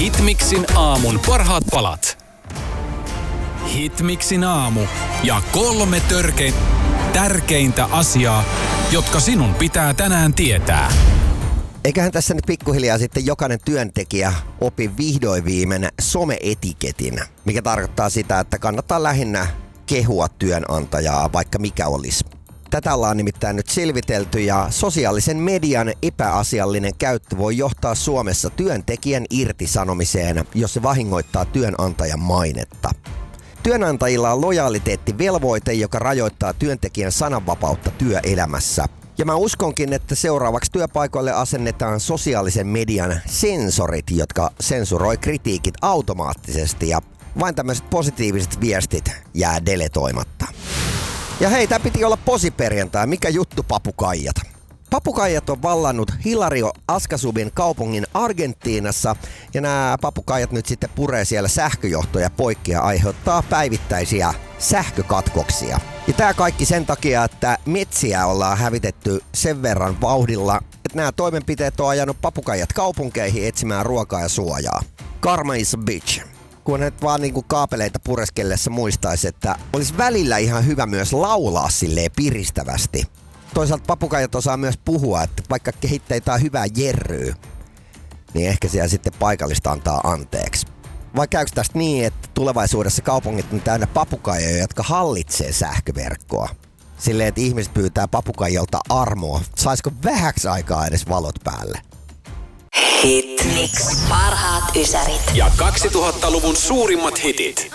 Hitmixin aamun parhaat palat. Hitmixin aamu ja 3 tärkeintä asiaa, jotka sinun pitää tänään tietää. Eiköhän tässä nyt pikkuhiljaa sitten jokainen työntekijä opi vihdoin viimein some-etiketin, mikä tarkoittaa sitä, että kannattaa lähinnä kehua työnantajaa, vaikka mikä olisi. Tätä ollaan nimittäin nyt selvitelty ja sosiaalisen median epäasiallinen käyttö voi johtaa Suomessa työntekijän irtisanomiseen, jos se vahingoittaa työnantajan mainetta. Työnantajilla on lojaliteettivelvoite, joka rajoittaa työntekijän sananvapautta työelämässä. Ja mä uskonkin, että seuraavaksi työpaikoille asennetaan sosiaalisen median sensorit, jotka sensuroi kritiikit automaattisesti ja vain tämmöiset positiiviset viestit jää deletoimatta. Ja hei, tää piti olla posiperjantai. Mikä juttu, papukaijat? Papukaijat on vallannut Hilario Ascasubin kaupungin Argentiinassa ja nämä papukaijat nyt sitten puree siellä sähköjohtoja poikki ja aiheuttaa päivittäisiä sähkökatkoksia. Ja tää kaikki sen takia, että metsiä ollaan hävitetty sen verran vauhdilla, että nämä toimenpiteet on ajanut papukaijat kaupunkeihin etsimään ruokaa ja suojaa. Karma is a bitch. Kun et vaan niinku kaapeleita pureskellessa muistaisi, että olisi välillä ihan hyvä myös laulaa silleen piristävästi. Toisaalta papukaijat osaa myös puhua, että vaikka kehittää jotain hyvää jerryä, niin ehkä siellä sitten paikallista antaa anteeksi. Vai käykö tästä niin, että tulevaisuudessa kaupungit on täynnä papukaijoja, jotka hallitsee sähköverkkoa? Silleen, että ihmiset pyytää papukaijolta armoa. Saisiko vähäksi aikaa edes valot päälle? Hitmix. Parhaat ysärit. Ja 2000-luvun suurimmat hitit.